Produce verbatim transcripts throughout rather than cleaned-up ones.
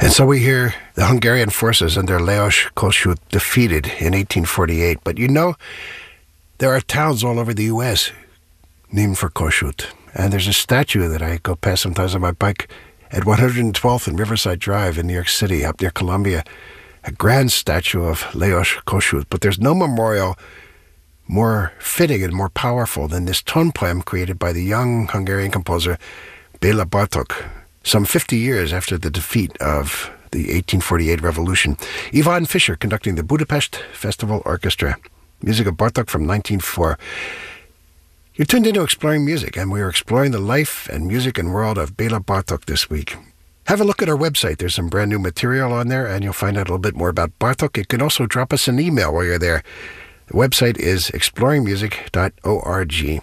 And so we hear the Hungarian forces under Lajos Kossuth defeated in eighteen forty-eight. But you know, there are towns all over the U S named for Kossuth. And there's a statue that I go past sometimes on my bike at one hundred twelfth and Riverside Drive in New York City, up near Columbia. A grand statue of Lajos Kossuth. But there's no memorial more fitting and more powerful than this tone poem created by the young Hungarian composer Béla Bartók, some fifty years after the defeat of the eighteen forty-eight revolution. Ivan Fischer conducting the Budapest Festival Orchestra. Music of Bartók from nineteen oh four. You're tuned into Exploring Music, and we are exploring the life and music and world of Béla Bartók this week. Have a look at our website. There's some brand new material on there, and you'll find out a little bit more about Bartók. You can also drop us an email while you're there. The website is exploring music dot org.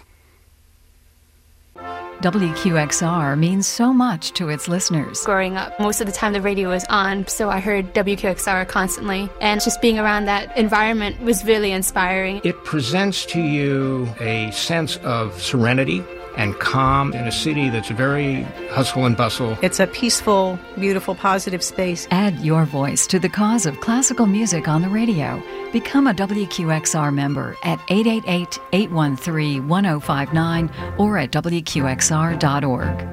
W Q X R means so much to its listeners. Growing up, most of the time the radio was on, so I heard W Q X R constantly. And just being around that environment was really inspiring. It presents to you a sense of serenity and calm in a city that's very hustle and bustle. It's a peaceful, beautiful, positive space. Add your voice to the cause of classical music on the radio. Become a W Q X R member at eight eight eight, eight one three, one zero five nine or at W Q X R dot org.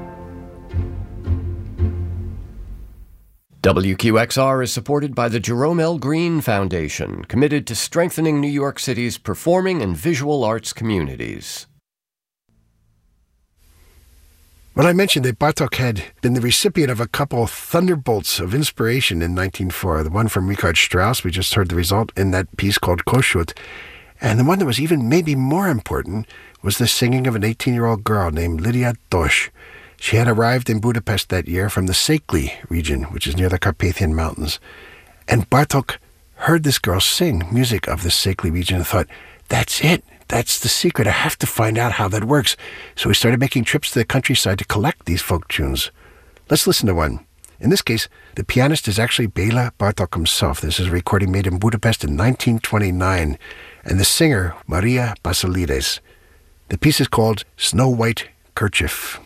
W Q X R is supported by the Jerome L. Green Foundation, committed to strengthening New York City's performing and visual arts communities. Well, I mentioned that Bartók had been the recipient of a couple thunderbolts of inspiration in nineteen oh four. The one from Richard Strauss, we just heard the result in that piece called Kossuth. And the one that was even maybe more important was the singing of an eighteen-year-old girl named Lydia Dosch. She had arrived in Budapest that year from the Székely region, which is near the Carpathian Mountains. And Bartók heard this girl sing music of the Székely region and thought, that's it. That's the secret. I have to find out how that works. So he started making trips to the countryside to collect these folk tunes. Let's listen to one. In this case, the pianist is actually Béla Bartók himself. This is a recording made in Budapest in nineteen twenty-nine. And the singer, Maria Basilides. The piece is called Snow White Kerchief.